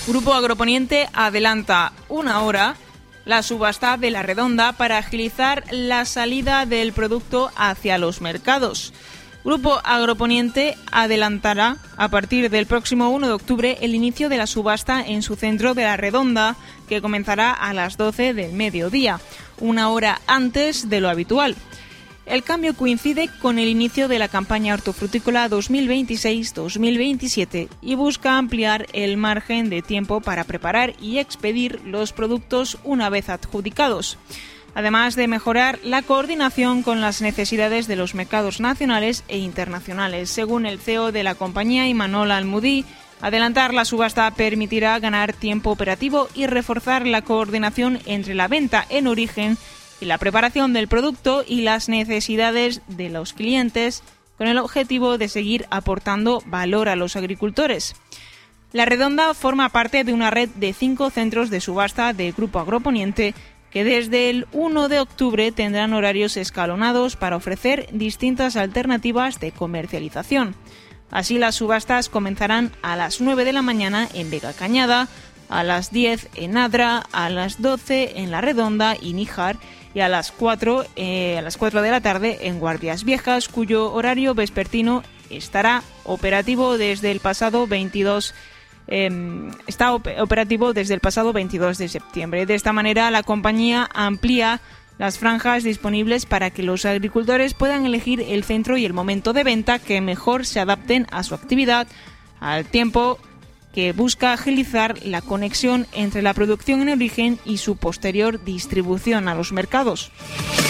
Grupo Agroponiente adelanta una hora la subasta de La Redonda para agilizar la salida del producto hacia los mercados. Grupo Agroponiente adelantará a partir del próximo 1 de octubre el inicio de la subasta en su centro de La Redonda, que comenzará a las 12 del mediodía, una hora antes de lo habitual. El cambio coincide con el inicio de la campaña hortofrutícola 2026-2027 y busca ampliar el margen de tiempo para preparar y expedir los productos una vez adjudicados, además de mejorar la coordinación con las necesidades de los mercados nacionales e internacionales. Según el CEO de la compañía, Imanol Almudí, adelantar la subasta permitirá ganar tiempo operativo y reforzar la coordinación entre la venta en origen y la preparación del producto y las necesidades de los clientes, con el objetivo de seguir aportando valor a los agricultores. La Redonda forma parte de una red de 5 centros de subasta del Grupo Agroponiente que desde el 1 de octubre tendrán horarios escalonados para ofrecer distintas alternativas de comercialización. Así, las subastas comenzarán a las 9 de la mañana en Vega Cañada, a las 10 en Adra, a las 12 en La Redonda y Níjar y a las 4 de la tarde en Guardias Viejas, cuyo horario vespertino estará operativo desde el pasado 22 de septiembre. De esta manera, la compañía amplía las franjas disponibles para que los agricultores puedan elegir el centro y el momento de venta que mejor se adapten a su actividad, al tiempo que busca agilizar la conexión entre la producción en origen y su posterior distribución a los mercados.